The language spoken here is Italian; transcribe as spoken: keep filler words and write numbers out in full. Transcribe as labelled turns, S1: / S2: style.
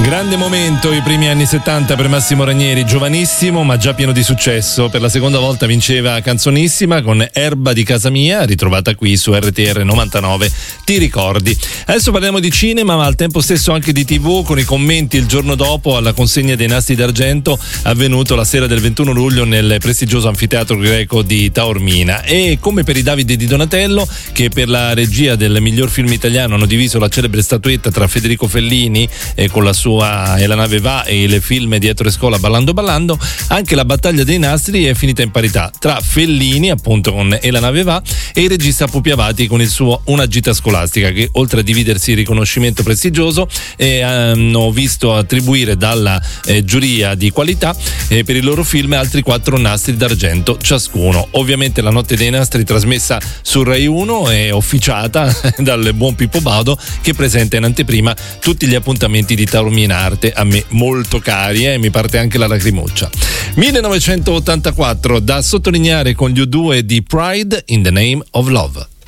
S1: Grande momento i primi anni settanta per Massimo Ranieri, giovanissimo ma già pieno di successo. Per la seconda volta vinceva Canzonissima con Erba di casa mia, ritrovata qui su R T R novantanove. Ti ricordi? Adesso parliamo di cinema, ma al tempo stesso anche di tivù, con i commenti il giorno dopo alla consegna dei Nastri d'Argento, avvenuto la sera del ventuno luglio nel prestigioso anfiteatro greco di Taormina. E come per i Davide di Donatello, che per la regia del miglior film italiano hanno diviso la celebre statuetta tra Federico Fellini e con la sua E la nave va e il film di Ettore Scola Ballando Ballando, anche la battaglia dei nastri è finita in parità tra Fellini, appunto, con E la nave va, e il regista Pupi Avati con il suo Una gita scolastica, che oltre a dividersi il riconoscimento prestigioso eh, hanno visto attribuire dalla eh, giuria di qualità eh, per i loro film altri quattro nastri d'argento ciascuno. Ovviamente la notte dei nastri, trasmessa su Rai uno, è officiata dal buon Pippo Baudo, che presenta in anteprima tutti gli appuntamenti di Taormina in arte, a me molto cari, e eh, mi parte anche la lacrimuccia. millenovecentottantaquattro, da sottolineare con gli U due di Pride in the Name of Love.